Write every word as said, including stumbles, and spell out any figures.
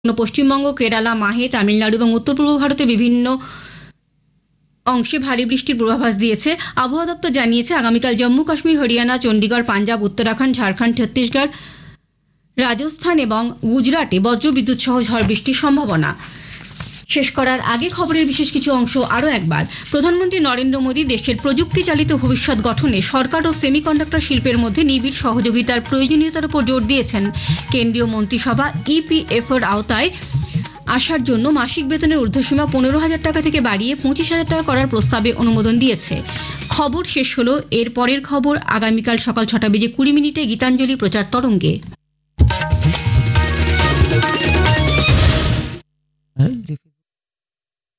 পশ্চিমবঙ্গ, কেরালা, মাহে, তামিলনাড়ু এবং উত্তর পূর্ব ভারতের বিভিন্ন অংশে ভারী বৃষ্টির পূর্বাভাস দিয়েছে। আবহাওয়া দপ্তর জানিয়েছে, আগামীকাল জম্মু কাশ্মীর, হরিয়ানা, চণ্ডীগড়, পাঞ্জাব, উত্তরাখণ্ড, ঝাড়খণ্ড, ছত্তিশগড়, রাজস্থান এবং গুজরাটে বজ্রবিদ্যুৎ সহ ঝড় বৃষ্টির সম্ভাবনা। শেষ করার আগে খবরের বিশেষ কিছু অংশ আরও একবার। প্রধানমন্ত্রী নরেন্দ্র মোদী দেশের প্রযুক্তি চালিত ভবিষ্যৎ গঠনে সরকার ও সেমিকন্ডাক্টর শিল্পের মধ্যে নিবিড় সহযোগিতার প্রয়োজনীয়তার উপর জোর দিয়েছেন। কেন্দ্রীয় মন্ত্রিসভা ইপিএফওর আওতায় আসার জন্য মাসিক বেতনের ঊর্ধ্বসীমা পনেরো হাজার টাকা থেকে বাড়িয়ে পঁচিশ হাজার টাকা করার প্রস্তাবে অনুমোদন দিয়েছে। খবর শেষ হলো। এর পরের খবর আগামীকাল সকাল ছটা বেজে কুড়ি মিনিটে গীতাঞ্জলি প্রচার তরঙ্গে।